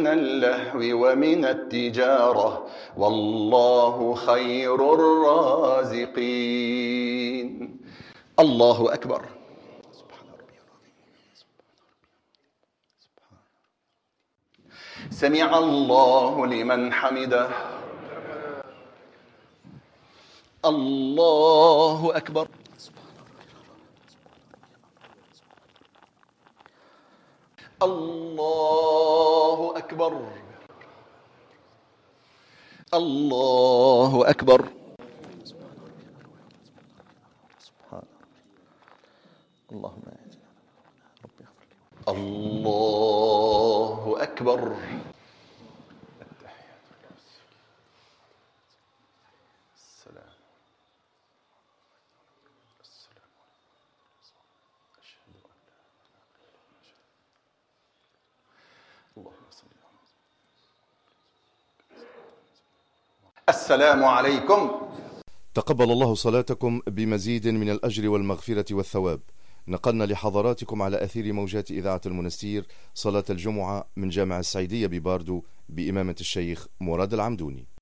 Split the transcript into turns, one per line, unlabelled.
اللهو ومن التجارة، والله خير الرازقين. الله أكبر. سمع الله لمن حمده. الله أكبر. الله أكبر. الله أكبر. اللهم الله أكبر. السلام عليكم.
تقبل الله صلاتكم بمزيد من الأجر والمغفرة والثواب. نقلنا لحضراتكم على أثير موجات إذاعة المنستير صلاة الجمعة من جامع السعيدية بباردو بإمامة الشيخ مراد العمدوني.